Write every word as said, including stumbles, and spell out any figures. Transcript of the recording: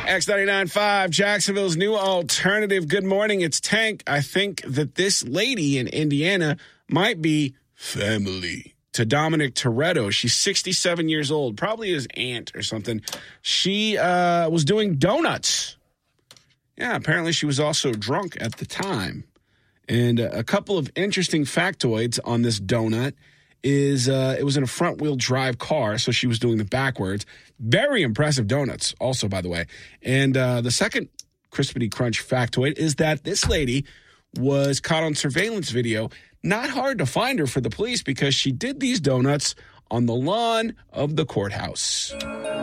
X ninety-nine point five, Jacksonville's new alternative. Good morning. It's Tank. I think that this lady in Indiana might be family to Dominic Toretto. She's sixty-seven years old, probably his aunt or something. She uh, was doing donuts. Yeah, apparently she was also drunk at the time. And uh, a couple of interesting factoids on this donut is uh, it was in a front-wheel drive car, so she was doing the backwards. Very impressive donuts, also, by the way. And uh, the second Crispity Crunch factoid is that this lady was caught on surveillance video. Not hard to find her for the police because she did these donuts on the lawn of the courthouse.